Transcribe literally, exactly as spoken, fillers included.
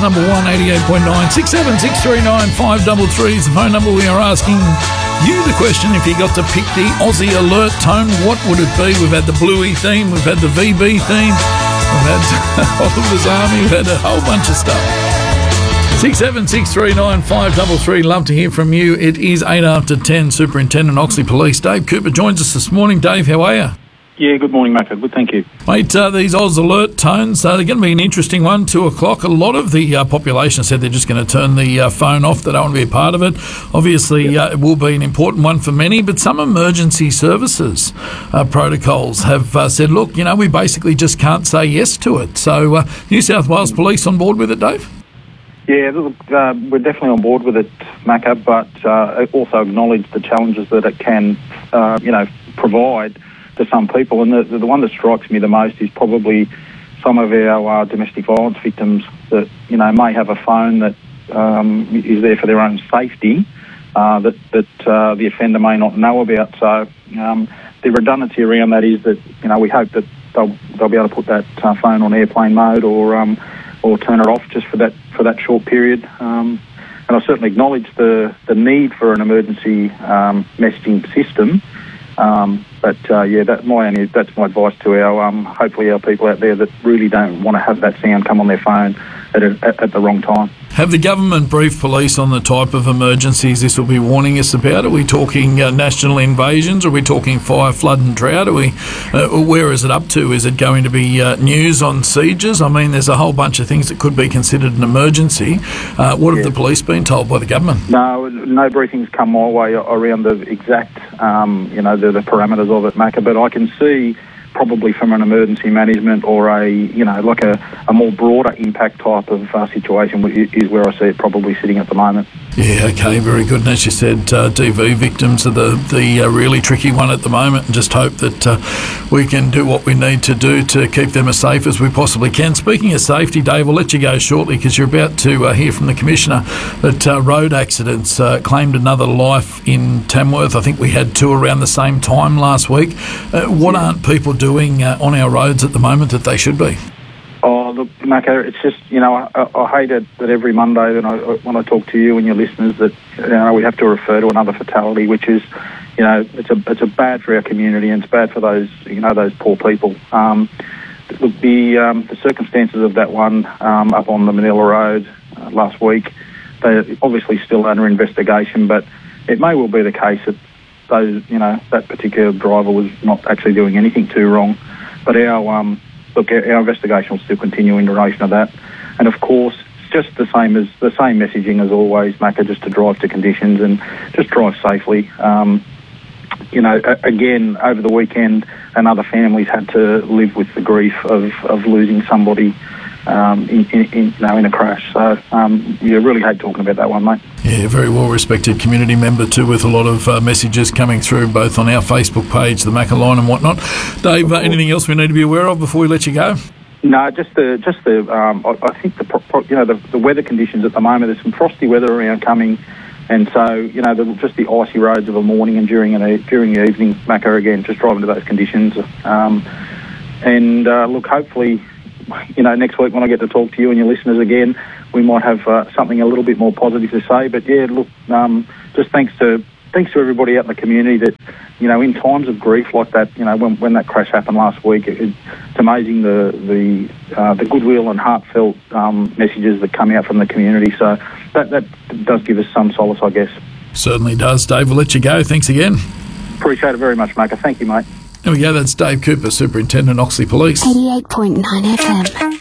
number one, eighty-eight point nine, six seven six three nine five three three is the phone number. We are asking you the question, if you got to pick the Aussie alert tone, what would it be? We've had the Bluey theme, we've had the V B theme, we've had Oliver's Army, we've had a whole bunch of stuff. six seven six three nine five three three, love to hear from you. It is eight after ten. Superintendent Oxley Police Dave Cooper joins us this morning. Dave, how are you? Yeah, good morning, Macca. Good, thank you. Mate, uh, these Oz alert tones, uh, they're going to be an interesting one, two o'clock. A lot of the uh, population said they're just going to turn the uh, phone off. They don't want to be a part of it. Obviously, yep. uh, it will be an important one for many, but some emergency services uh, protocols have uh, said, look, you know, we basically just can't say yes to it. So, uh, New South Wales Police on board with it, Dave? Yeah, look, uh, we're definitely on board with it, Macca, but uh, also acknowledge the challenges that it can, uh, you know, provide to some people. And the, the one that strikes me the most is probably some of our uh, domestic violence victims that, you know, may have a phone that um, is there for their own safety uh, that, that uh, the offender may not know about. So um, the redundancy around that is that, you know, we hope that they'll, they'll be able to put that uh, phone on airplane mode or um, or turn it off just for that for that short period. Um, and I certainly acknowledge the, the need for an emergency um, messaging system. Um, but uh, yeah, that my only, that's my advice to our um, hopefully our people out there that really don't want to have that sound come on their phone at, a, at, at the wrong time. Have the government briefed police on the type of emergencies this will be warning us about? Are we talking uh, national invasions? Are we talking fire, flood and drought? Are we, uh, where is it up to? Is it going to be uh, news on sieges? I mean, there's a whole bunch of things that could be considered an emergency. Uh, what have yeah. the police been told by the government? No, no briefings come my way around the exact, um, you know, the, the parameters of it, Macca, but I can see probably from an emergency management or a, you know, like a, a more broader impact type of uh, situation is where I see it probably sitting at the moment. Yeah, okay, very good. And as you said, uh, D V victims are the, the uh, really tricky one at the moment, and just hope that uh, we can do what we need to do to keep them as safe as we possibly can. Speaking of safety, Dave, we'll let you go shortly because you're about to uh, hear from the Commissioner that uh, road accidents uh, claimed another life in Tamworth. I think we had two around the same time last week. Uh, what yeah. aren't people doing uh, on our roads at the moment that they should be? Oh, look, Macca, it's just, you know, I, I hate it that every Monday that I, when I talk to you and your listeners that, you know, we have to refer to another fatality, which is, you know, it's a it's a bad for our community and it's bad for those, you know, those poor people. Um, look, the um, the circumstances of that one um, up on the Manila Road uh, last week, they're obviously still under investigation, but it may well be the case that those, you know, that particular driver was not actually doing anything too wrong. But our um, look, our, our investigation will still continue in relation to that. And of course, it's just the same as the same messaging as always, Macca, just to drive to conditions and just drive safely. Um, you know, a, again, over the weekend, and other families had to live with the grief of, of losing somebody um, in, in, in, you know, in a crash. So um, you really hate talking about that one, mate. Yeah, very well-respected community member too, with a lot of uh, messages coming through both on our Facebook page, the Macca Line and whatnot. Dave, uh, anything else we need to be aware of before we let you go? No, just the just the um, I, I think the pro, you know the, the weather conditions at the moment. There's some frosty weather around coming, and so you know the, just the icy roads of a morning and during an during the evening, Macca, again just driving to those conditions. Um, and uh, look, hopefully, you know, next week when I get to talk to you and your listeners again, we might have uh, something a little bit more positive to say. But yeah, look, um, just thanks to thanks to everybody out in the community that, you know, in times of grief like that, you know, when when that crash happened last week, it, it's amazing the the uh, the goodwill and heartfelt um, messages that come out from the community. So that that does give us some solace, I guess. Certainly does. Dave, we'll let you go. Thanks again. Appreciate it very much, Macca. Thank you, mate. There we go. That's Dave Cooper, Superintendent Oxley Police. eighty-eight point nine F M.